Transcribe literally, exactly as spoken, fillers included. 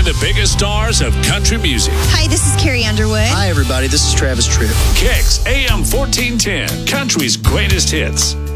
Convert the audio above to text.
to the biggest stars of country music. Hi, this is Carrie Underwood. Hi, everybody. This is Travis Tritt. Kicks A M fourteen ten, country's greatest hits.